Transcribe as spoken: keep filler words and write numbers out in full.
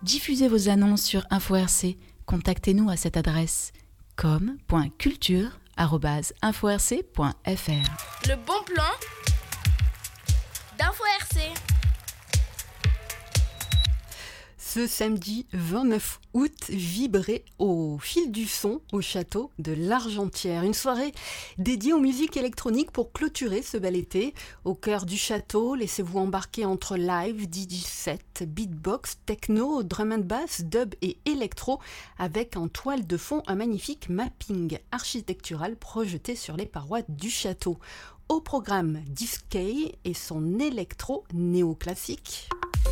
Diffusez vos annonces sur Info R C. Contactez-nous à cette adresse com point culture arobase info r c point f r. Le bon plan d'Info R C. Ce samedi vingt-neuf août, vibrez au fil du son au château de l'Argentière. Une soirée dédiée aux musiques électroniques pour clôturer ce bel été. Au cœur du château, laissez-vous embarquer entre live, D J set, beatbox, techno, drum and bass, dub et électro, avec en toile de fond un magnifique mapping architectural projeté sur les parois du château. Au programme Discay et son électro néoclassique.